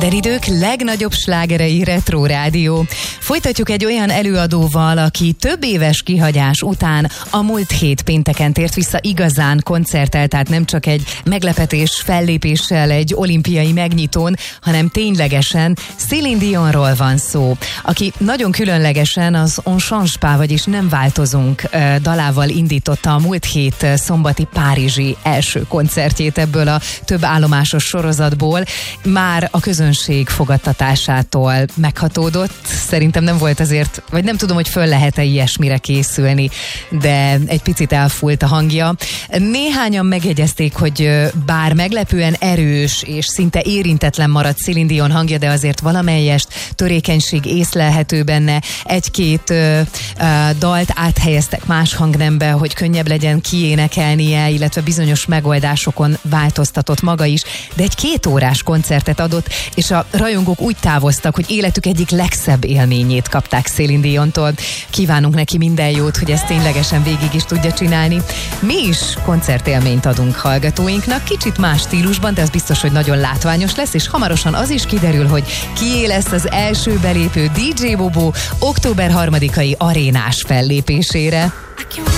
Minden idők legnagyobb slágerei Retro Rádió. Folytatjuk egy olyan előadóval, aki több éves kihagyás után a múlt hét pénteken tért vissza igazán koncerttel, tehát nem csak egy meglepetés fellépéssel egy olimpiai megnyitón, hanem ténylegesen Céline Dionról van szó, aki nagyon különlegesen az On Change Pas, vagyis Nem változunk dalával indította a múlt hét szombati párizsi első koncertjét ebből a több állomásos sorozatból. Már a közönség fogadtatásától meghatódott. Szerintem nem volt azért, vagy nem tudom, hogy föl lehet-e ilyesmire készülni, de egy picit elfúlt a hangja. Néhányan megjegyezték, hogy bár meglepően erős és szinte érintetlen maradt Céline Dion hangja, de azért valamelyest törékenység észlelhető benne. Egy-két dalt áthelyeztek más hangnembe, hogy könnyebb legyen kiénekelnie, illetve bizonyos megoldásokon változtatott maga is, de egy 2 órás koncertet adott, és a rajongók úgy távoztak, hogy életük egyik legszebb élményét kapták Céline Diontól. Kívánunk neki minden jót, hogy ezt ténylegesen végig is tudja csinálni. Mi is koncertélményt adunk hallgatóinknak, kicsit más stílusban, de az biztos, hogy nagyon látványos lesz, és hamarosan az is kiderül, hogy kié lesz az első belépő DJ Bobo október 3-ai arénás fellépésére.